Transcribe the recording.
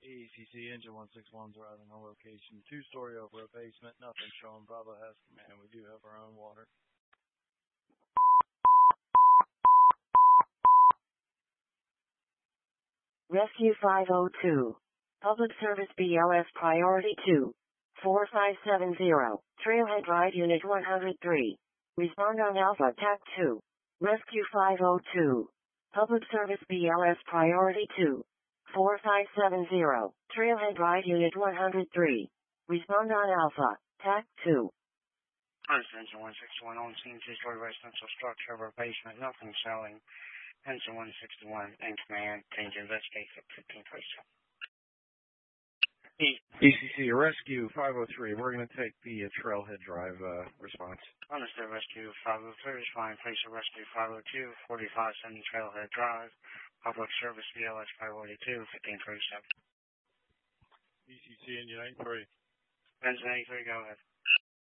ECC engine 161's arriving on location. 2-story over a basement. Nothing showing. Bravo has command. We do have our own water. Rescue 502. Public Service BLS Priority 2. 4570. Trailhead Drive Unit 103. Respond on Alpha TAC 2. Rescue 502. Public Service BLS Priority 2. 4570. Trailhead Drive Unit 103. Respond on Alpha TAC 2. Engine 161 on scene, 2-story residential structure over a basement, nothing showing. Engine 161 in command, change investigate at 1537. ECC Rescue 503. We're going to take the Trailhead Drive response. Understood, Rescue 503 is fine. Place of Rescue 502, 4570 Trailhead Drive. Public Service BLS Priority 2, 1537. ECC Engine 83. Engine 83, go ahead.